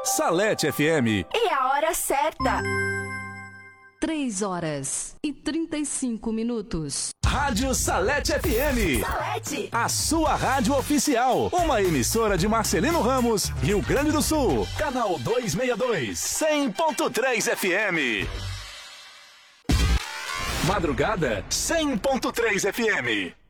Salete FM. E a hora certa. 3h35. Rádio Salete FM. Salete. A sua rádio oficial. Uma emissora de Marcelino Ramos, Rio Grande do Sul. Canal 262, 100.3 FM. Madrugada, 100.3 FM.